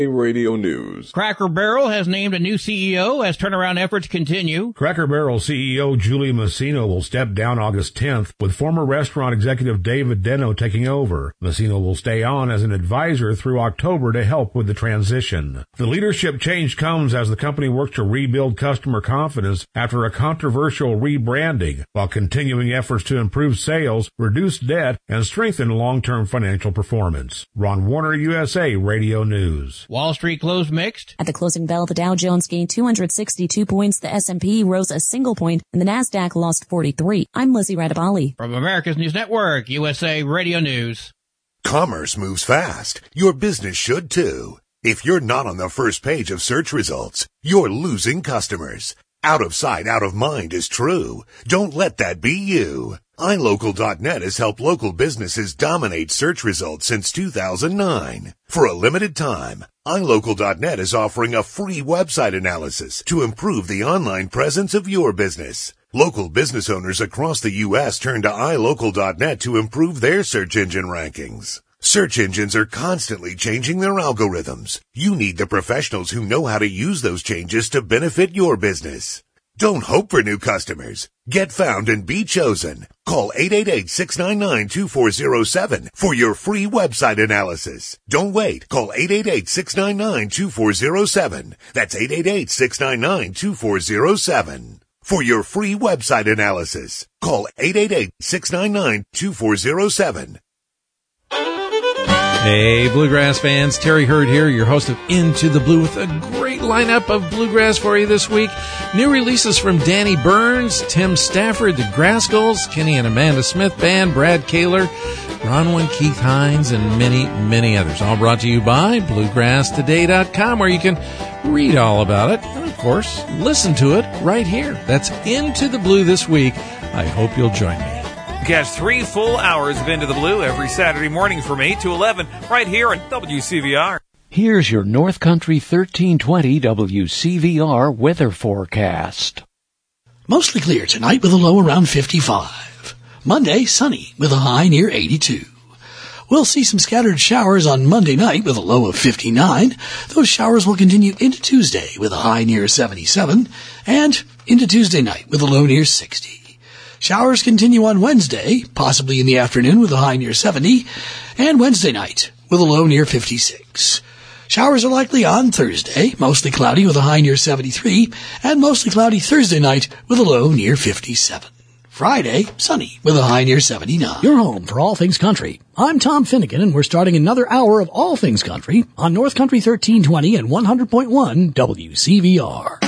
Radio News. Cracker Barrel has named a new CEO as turnaround efforts continue. Cracker Barrel CEO Julie Masino will step down August 10th, with former restaurant executive David Deno taking over. Masino will stay on as an advisor through October to help with the transition. The leadership change comes as the company works to rebuild customer confidence after a controversial rebranding, while continuing efforts to improve sales, reduce debt, and strengthen long-term financial performance. Ron Warner, USA Radio News. Wall Street closed mixed. At the closing bell, the Dow Jones gained 262 points, the S&P rose a single point, and the Nasdaq lost 43. I'm Lizzie Radabali. From America's News Network, USA Radio News. Commerce moves fast. Your business should too. If you're not on the first page of search results, you're losing customers. Out of sight, out of mind is true. Don't let that be you. iLocal.net has helped local businesses dominate search results since 2009. For a limited time, iLocal.net is offering a free website analysis to improve the online presence of your business. Local business owners across the U.S. turn to iLocal.net to improve their search engine rankings. Search engines are constantly changing their algorithms. You need the professionals who know how to use those changes to benefit your business. Don't hope for new customers. Get found and be chosen. Call 888-699-2407 for your free website analysis. Don't wait. Call 888-699-2407. That's 888-699-2407. For your free website analysis, call 888-699-2407. Hey, Bluegrass fans, Terry Hurd here, your host of Into the Blue, with a great lineup of Bluegrass for you this week. New releases from Danny Burns, Tim Stafford, the Graskels, Kenny and Amanda Smith Band, Brad Kaler, Bronwyn, Keith Hines, and many, many others. All brought to you by BluegrassToday.com, where you can read all about it and, of course, listen to it right here. That's Into the Blue this week. I hope you'll join me. Catch 3 full hours of Into the Blue every Saturday morning from 8 to 11 right here on WCVR. Here's your North Country 1320 WCVR weather forecast. Mostly clear tonight with a low around 55. Monday, sunny with a high near 82. We'll see some scattered showers on Monday night with a low of 59. Those showers will continue into Tuesday with a high near 77 and into Tuesday night with a low near 60. Showers continue on Wednesday, possibly in the afternoon with a high near 70, and Wednesday night with a low near 56. Showers are likely on Thursday, mostly cloudy with a high near 73, and mostly cloudy Thursday night with a low near 57. Friday, sunny with a high near 79. Your home for all things country. I'm Tom Finnegan, and we're starting another hour of all things country on North Country 1320 and 100.1 WCVR.